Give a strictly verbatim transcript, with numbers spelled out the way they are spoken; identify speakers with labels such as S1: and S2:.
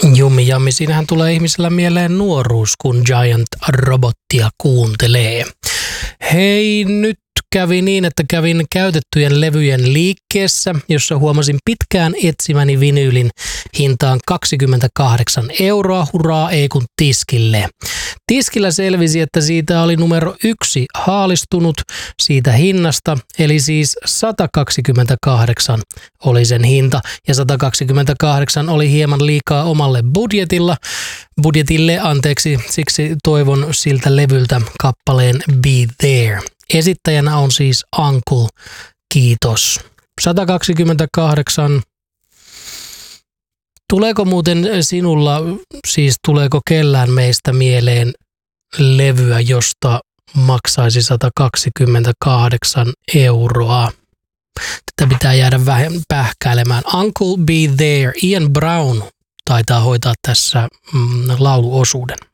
S1: Jummi jammi, siinähän tulee ihmisellä mieleen nuoruus, kun Giant Robottia kuuntelee. Hei, nyt kävi niin, että kävin käytettyjen levyjen liikkeessä, jossa huomasin pitkään etsimäni vinyylin hintaan kaksikymmentäkahdeksan euroa, hurraa ei kun tiskille. Tiskillä selvisi, että siitä oli numero yksi haalistunut siitä hinnasta, eli siis sata kaksikymmentäkahdeksan oli sen hinta, ja sata kaksikymmentäkahdeksan oli hieman liikaa omalle budjetilla, budjetille, anteeksi, siksi toivon siltä levyltä kappaleen Be There. Esittäjänä on siis Uncle, kiitos. sata kaksikymmentäkahdeksan. Tuleeko muuten sinulla, siis tuleeko kellään meistä mieleen levyä, josta maksaisi sata kaksikymmentäkahdeksan euroa? Tätä pitää jäädä vähän pähkäilemään. Uncle Be There, Ian Brown taitaa hoitaa tässä mm, lauluosuuden.